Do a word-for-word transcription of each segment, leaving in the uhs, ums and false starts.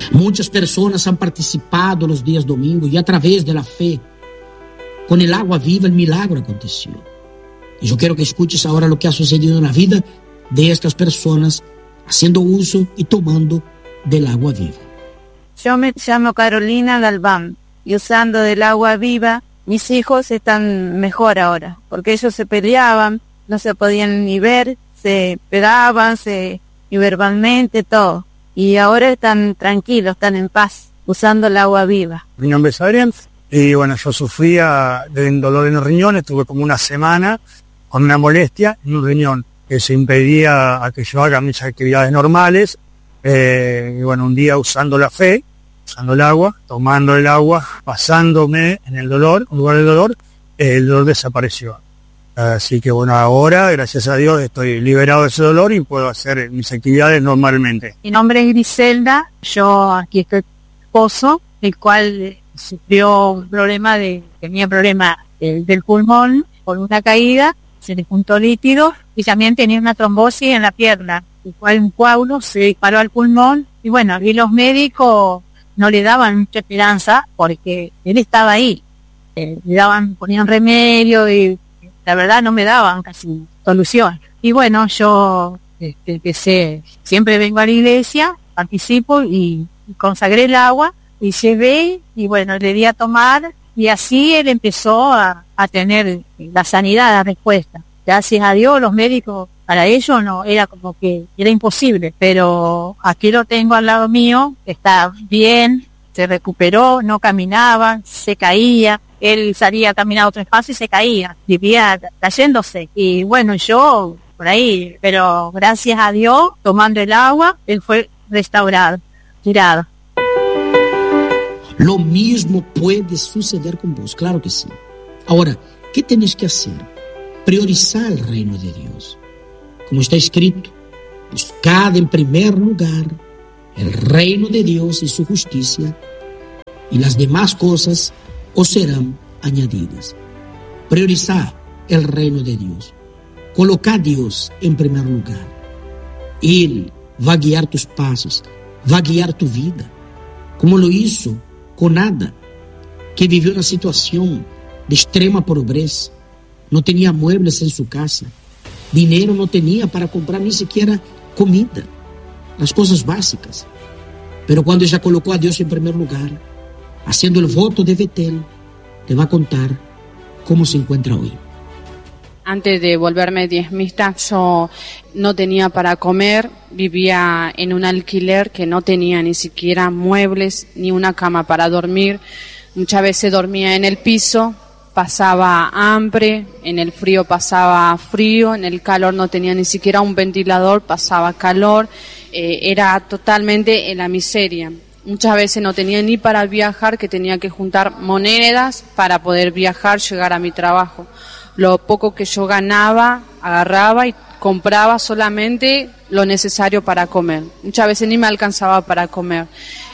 Muchas personas han participado los días domingos y a través de la fe, con el agua viva, el milagro aconteció. Y yo quiero que escuches ahora lo que ha sucedido en la vida de estas personas haciendo uso y tomando del agua viva. Yo me llamo Carolina Galván y usando del agua viva, mis hijos están mejor ahora, porque ellos se peleaban, no se podían ni ver, se pegaban, se, y verbalmente todo. Y ahora están tranquilos, están en paz, usando el agua viva. Mi nombre es Adrián y bueno, yo sufría de un dolor en los riñones, estuve como una semana con una molestia en un riñón que se impedía a que yo haga mis actividades normales. Eh, y bueno, un día usando la fe, usando el agua, tomando el agua, pasándome en el dolor, en lugar del dolor, eh, el dolor desapareció. Así que bueno, ahora, gracias a Dios, estoy liberado de ese dolor y puedo hacer mis actividades normalmente. Mi nombre es Griselda, yo aquí estoy esposo, el cual sufrió un problema de, tenía problema del, del pulmón por una caída, se le juntó líquido y también tenía una trombosis en la pierna, el cual un coágulo se disparó al pulmón y bueno, y los médicos no le daban mucha esperanza porque él estaba ahí, eh, le daban, ponían remedio y la verdad no me daban casi solución. Y bueno, yo este, empecé, siempre vengo a la iglesia, participo y, y consagré el agua y llevé y bueno, le di a tomar y así él empezó a, a tener la sanidad, la respuesta. Gracias a Dios, los médicos, para ellos no, era como que era imposible, pero aquí lo tengo al lado mío, está bien, se recuperó, no caminaba, se caía. Él salía a caminar a otro espacio y se caía, vivía cayéndose. Y bueno, yo por ahí, pero gracias a Dios, tomando el agua, él fue restaurado, tirado. Lo mismo puede suceder con vos, claro que sí. Ahora, ¿qué tenés que hacer? Priorizar el reino de Dios. Como está escrito, buscad en primer lugar el reino de Dios y su justicia, y las demás cosas os serán añadidas. Priorizar el reino de Dios. Colocar a Dios en primer lugar. Él va a guiar tus pasos, va a guiar tu vida, como lo hizo con Ada, que vivió una situación de extrema pobreza, no tenía muebles en su casa, dinero no tenía para comprar ni siquiera comida, las cosas básicas. Pero cuando ella colocó a Dios en primer lugar, haciendo el voto de Betel, te va a contar cómo se encuentra hoy. Antes de volverme diezmista, yo no tenía para comer, vivía en un alquiler que no tenía ni siquiera muebles, ni una cama para dormir. Muchas veces dormía en el piso, pasaba hambre, en el frío pasaba frío, en el calor no tenía ni siquiera un ventilador, pasaba calor, eh, era totalmente en la miseria. Muchas veces no tenía ni para viajar, que tenía que juntar monedas para poder viajar, llegar a mi trabajo. Lo poco que yo ganaba, agarraba y compraba solamente lo necesario para comer. Muchas veces ni me alcanzaba para comer.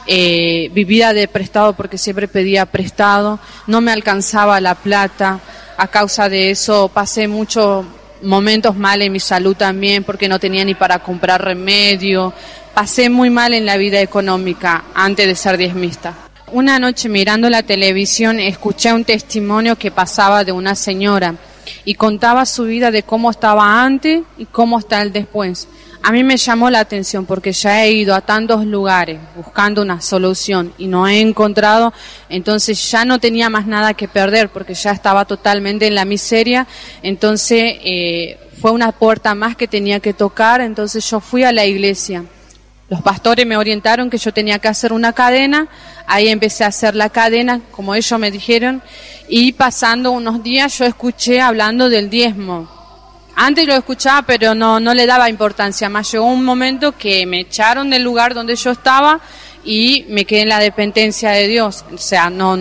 Eh, vivía de prestado porque siempre pedía prestado, no me alcanzaba la plata. A causa de eso pasé muchos momentos mal en mi salud también, porque no tenía ni para comprar remedio. Pasé muy mal en la vida económica antes de ser diezmista. Una noche mirando la televisión escuché un testimonio que pasaba de una señora y contaba su vida de cómo estaba antes y cómo está el después. A mí me llamó la atención porque ya he ido a tantos lugares buscando una solución y no he encontrado, entonces ya no tenía más nada que perder porque ya estaba totalmente en la miseria. Entonces eh, fue una puerta más que tenía que tocar, entonces yo fui a la iglesia. Los pastores me orientaron que yo tenía que hacer una cadena, ahí empecé a hacer la cadena, como ellos me dijeron, y pasando unos días yo escuché hablando del diezmo. Antes lo escuchaba, pero no, no le daba importancia, más llegó un momento que me echaron del lugar donde yo estaba y me quedé en la dependencia de Dios, o sea, no,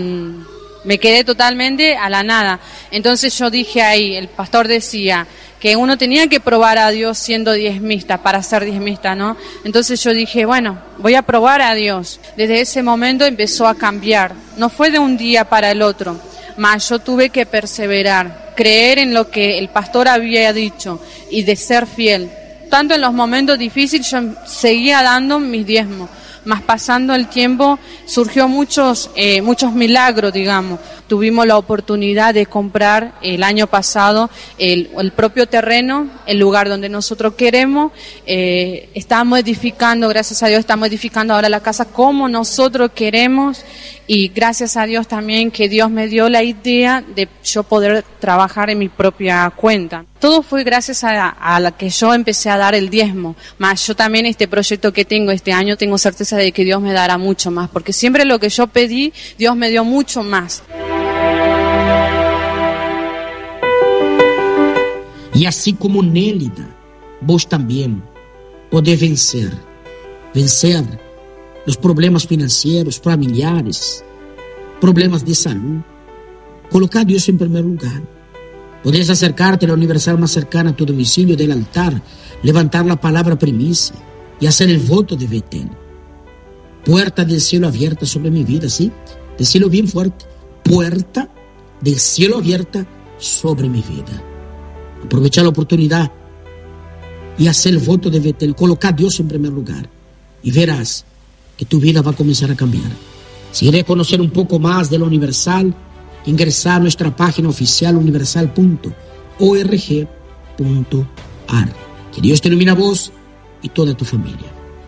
me quedé totalmente a la nada. Entonces yo dije ahí, el pastor decía que uno tenía que probar a Dios siendo diezmista, para ser diezmista, ¿no? Entonces yo dije, bueno, voy a probar a Dios. Desde ese momento empezó a cambiar. No fue de un día para el otro, mas yo tuve que perseverar, creer en lo que el pastor había dicho y de ser fiel. Tanto en los momentos difíciles yo seguía dando mis diezmos, más pasando el tiempo surgió muchos, eh, muchos milagros, digamos. Tuvimos la oportunidad de comprar el año pasado el, el propio terreno, el lugar donde nosotros queremos. Eh, estamos edificando, gracias a Dios, estamos edificando ahora la casa como nosotros queremos. Y gracias a Dios también que Dios me dio la idea de yo poder trabajar en mi propia cuenta. Todo fue gracias a, a la que yo empecé a dar el diezmo. Más yo también este proyecto que tengo este año tengo certeza de que Dios me dará mucho más. Porque siempre lo que yo pedí, Dios me dio mucho más. E assim como Nélida, vos também podés vencer. Vencer os problemas financeiros, familiares, problemas de saúde. Colocar a Deus em primeiro lugar. Podés acercarte a la universal más cercana a tu domicilio del altar, levantar la palabra primicia y hacer el voto de Betel. Puerta del cielo abierta sobre mi vida, ¿sí? Decirlo bien fuerte. Puerta del cielo abierta sobre mi vida. Aprovechar la oportunidad y hacer el voto de Betel. Colocar a Dios en primer lugar. Y verás que tu vida va a comenzar a cambiar. Si quieres conocer un poco más de la Universal, ingresar a nuestra página oficial universal punto org punto ar. Que Dios te ilumine a vos y toda tu familia.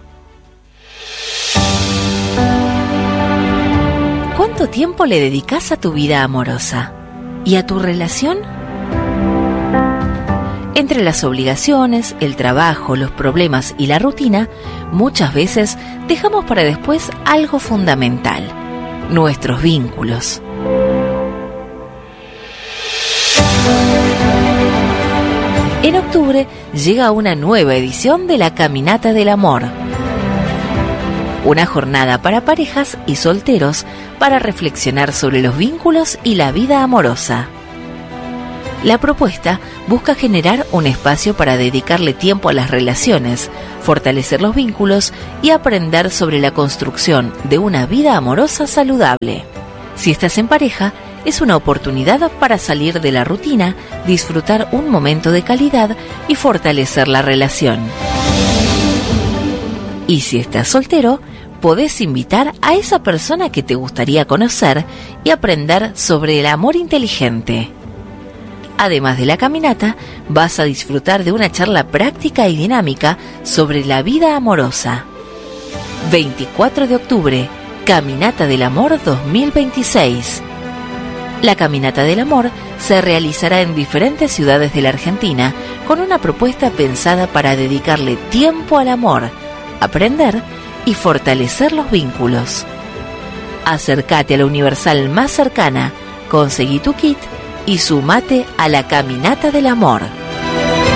¿Cuánto tiempo le dedicas a tu vida amorosa? ¿Y a tu relación? Entre las obligaciones, el trabajo, los problemas y la rutina, muchas veces dejamos para después algo fundamental: nuestros vínculos. En octubre llega una nueva edición de la Caminata del Amor. Una jornada para parejas y solteros para reflexionar sobre los vínculos y la vida amorosa. La propuesta busca generar un espacio para dedicarle tiempo a las relaciones, fortalecer los vínculos y aprender sobre la construcción de una vida amorosa saludable. Si estás en pareja, es una oportunidad para salir de la rutina, disfrutar un momento de calidad y fortalecer la relación. Y si estás soltero, podés invitar a esa persona que te gustaría conocer y aprender sobre el amor inteligente. Además de la caminata, vas a disfrutar de una charla práctica y dinámica sobre la vida amorosa. veinticuatro de octubre, Caminata del Amor dos mil veintiséis. La Caminata del Amor se realizará en diferentes ciudades de la Argentina con una propuesta pensada para dedicarle tiempo al amor, aprender y fortalecer los vínculos. Acércate a la Universal más cercana, conseguí tu kit y sumate a la Caminata del Amor.